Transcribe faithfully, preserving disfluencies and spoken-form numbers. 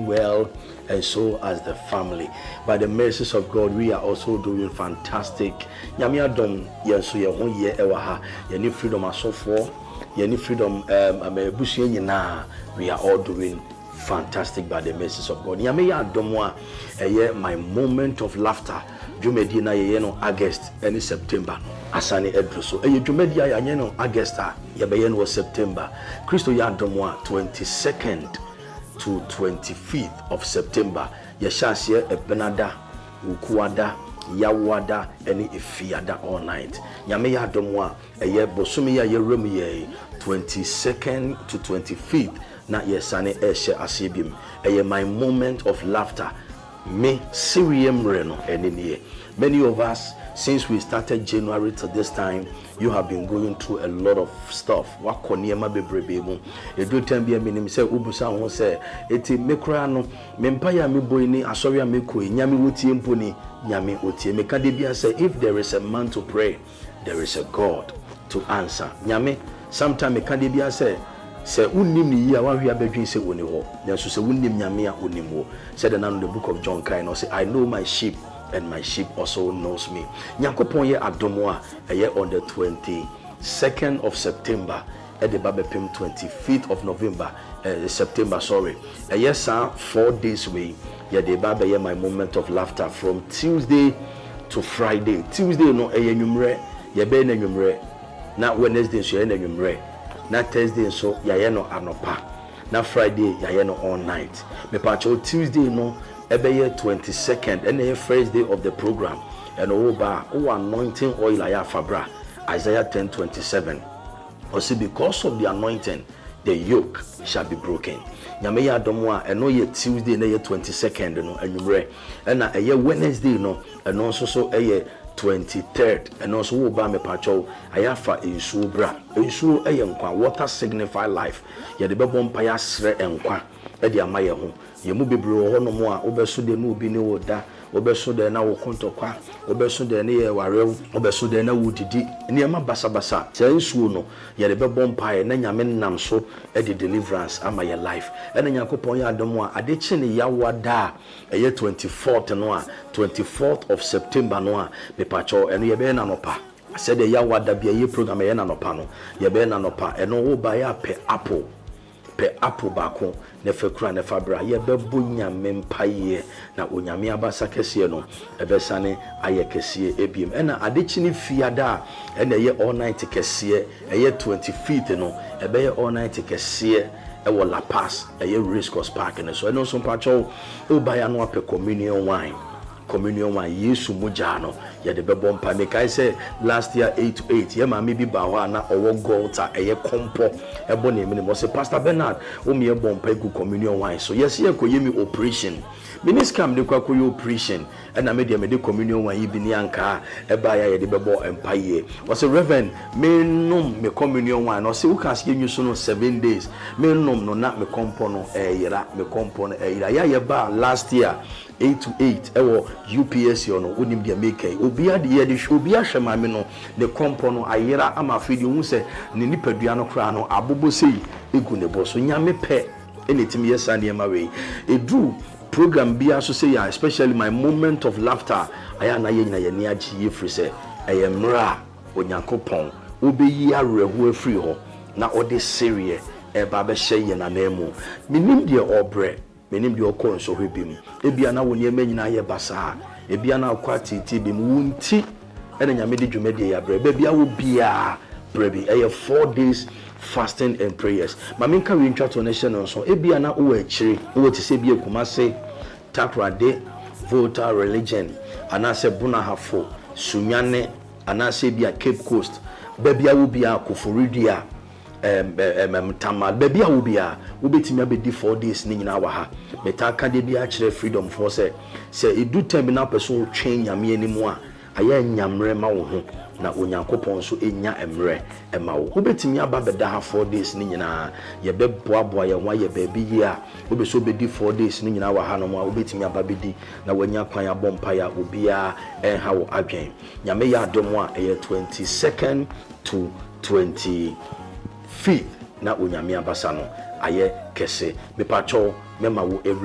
doing well, and so as the family. By the mercies of God, we are also doing fantastic. Nyame adom yenso ye ho ye ewa ha. Ye ni freedom asofo, ye ni freedom um amebusu nyina. We are all doing fantastic by the mercies of God. Nyame ya adom a eye my moment of laughter. Dwumedi na ye no August and September. Asane edru so eye dwumedi ya ye no August a ye be ye no September. Christo ya adom a twenty-second to twenty-fifth of September. Yeshasye ebenada, ukuada, yawada, eni efiada all night. Nyame ya domwa eye bosumi ya yerem ye twenty-second to twenty-fifth na yesane eshe asibim. Eye my moment of laughter. Me siriem reno eni. Many of us, since we started January to this time, you have been going through a lot of stuff. Wako niema bebrebe mu. Edu tambia minim se ubusa ho se eti mekura no mempa ya meboy ni asori ya mekoi nyame wotie mpo ni nyame otie meka de bia say if there is a man to pray, there is a God to answer. Nyame sometime meka de bia say se unnim ni ya wahwe abedwin se woni ho. Nanso se unnim nyame a onim ho. Said in the book of John kind say I know my sheep and my sheep also knows me. Nyankopon ye adomo a eye on the twenty-second of September at the Babepim twenty-fifth of November uh, September sorry. A yes sir four days way ye de baba ye my moment of laughter from Tuesday to Friday. Tuesday no eye nwumre ye be na nwumre na Wednesday so ye na nwumre na Thursday so ye no anopa na Friday ye no all night. Me pa Tuesday no Ebeye twenty-second and the first day of the program and over oh anointing oil aya fabra Isaiah ten twenty-seven. Also because of the anointing the yoke shall be broken. Nyame ya domwa eno ye Tuesday na ye twenty-second no anwumre and na eye Wednesday no and also so eye twenty-third and also wo ba me pacho ayafa ensuo bra ensuo eye nkwa water signify life ye de bebo mpa ya sre enkwa e de amaye ho ye mu bebre ho no mo a obeso de no obi ne woda obeso de na wo kontokwa obeso de ne ye warew obeso de na wudidi ne ma basa basa se ensuo no ye de bebo mpa ye na nyame nam so e de deliverance ama ye life e na yakopon ya adom a ade chi ne yawada eye twenty-fourth no a twenty-fourth of September no a me pacho eno ye be na nopa said the yawada bia ye program ye na nopa no ye be na nopa eno wo ba ya pe apple pe apple bako ne fekura ne fabra ye bebo nyame mpaye na onyame abasa kese no ebesane aye kese ebiem ena adechini fiada ena ye all night kese eye twenty-fifth no ebe ye all night kese ewo La Paz eye Race Course Park ne so eno so pacho o ba ya no ape communion wine communion wine Yesu mujano ya de bebo mpa me kai say last year eight to eight ye ma me bi ba ho na owo golta eye kompo ebo na emi mo say Pastor Bernard o me e bompa gu communion wine so yes ye ko yemi operation miniscam de kwa koyo operation and na me de me de communion wine yi bi ni anka e ba ya ye de bebo empaye o say Reverend me nom me communion wine no say uka se nyu so no seven days me nom no na me kompo no e yira me kompo no e yira ya ye ba last year eight to eight ewo U P S yo no onim dia make obi ade ye de obi ahwe mame no ne kompo no ayera ama afidi hu se ne nipadua no kra no abobo sei egu ne boso nyame pe enitim yesa ne ma we edu program bia so say ya especially my moment of laughter aya na ye nyina ye ne agi ye free se eyemra onyankopon obeyi arehu afri ho na ode serie e ba be hye ye na nemu minim de obre menim de okon so hwebim ebia na woni ema nyina ye basa ebia na akwa titi bim wunti ena nyame de dwumade ya bre bia wo bia brebi eh four days fasting and prayers maminka we ntwa to nation so ebia na wo akiri wo ti se bia kumase takrade voter religion anase bunahafo sunyane anase bia Cape Coast bia wo bia koforidia em em tamal bia wo bia wo betimi abedi four days ni nyina wa ha metaka de bia kire freedom for say say edu time na person twen nyame animu a aya nyamre ma wo ho na onyankopon so enya emre ema wo wo betimi aba beda ha four days ni nyina ye be boaboa ye ho ye ba bi yi a wo be so bedi four days ni nyina wa ha no mo wo betimi aba bedi na wanya kwan abompa ya obi a en ha wo adwen nyame ya adom a eye twenty-second to twenty-fifth na onyame abasa no aye kese me pacho mema wo